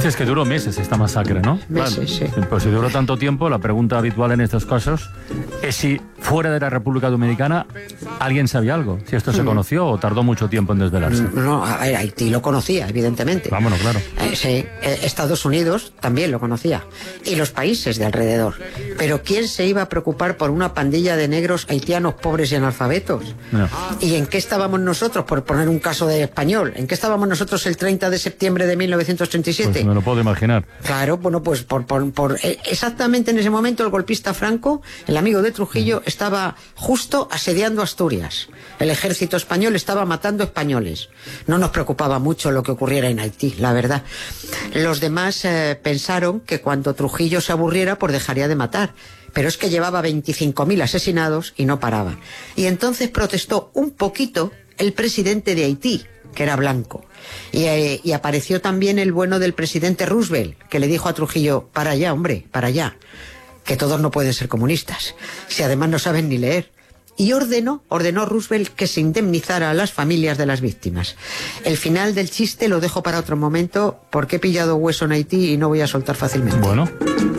Dices que duró meses esta masacre, ¿no? Meses, claro. sí. Pues si duró tanto tiempo, la pregunta habitual en estos casos es si fuera de la República Dominicana alguien sabía algo, si esto se conoció o tardó mucho tiempo en desvelarse. No, a ver, Haití lo conocía, evidentemente. Vámonos, claro. Sí, Estados Unidos también lo conocía. Y los países de alrededor. Pero ¿quién se iba a preocupar por una pandilla de negros haitianos pobres y analfabetos? No. ¿Y en qué estábamos nosotros, por poner un caso de español, en qué estábamos nosotros el 30 de septiembre de 1937? Pues me lo puedo imaginar. Claro, bueno, pues exactamente en ese momento el golpista Franco, el amigo de Trujillo, estaba justo asediando Asturias. El ejército español estaba matando españoles. No nos preocupaba mucho lo que ocurriera en Haití, la verdad. Los demás pensaron que cuando Trujillo se aburriera, pues dejaría de matar. Pero es que llevaba 25.000 asesinados y no paraba. Y entonces protestó un poquito el presidente de Haití, que era blanco. Y apareció también el bueno del presidente Roosevelt, que le dijo a Trujillo: para allá, hombre, para allá, que todos no pueden ser comunistas, si además no saben ni leer. Y ordenó Roosevelt que se indemnizara a las familias de las víctimas. El final del chiste lo dejo para otro momento, porque he pillado hueso en Haití y no voy a soltar fácilmente. Bueno.